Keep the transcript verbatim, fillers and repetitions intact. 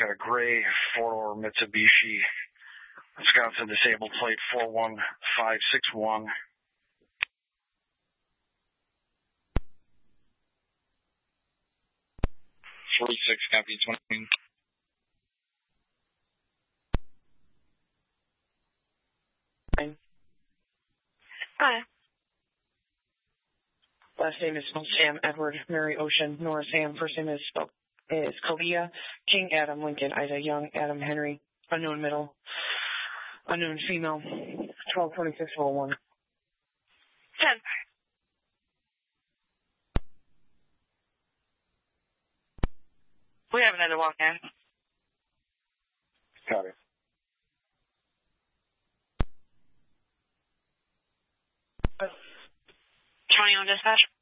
got a gray four-door Mitsubishi, Wisconsin disabled plate four one five six one. forty-six, copy, twenty. Hi. Last name is Sam Edward Mary Ocean Nora Sam. First name is spelled is Kalia King Adam Lincoln Ida Young Adam Henry unknown middle unknown female twelve twenty six oh one. Ten. We have another walk-in. Copy. Tony on dispatch.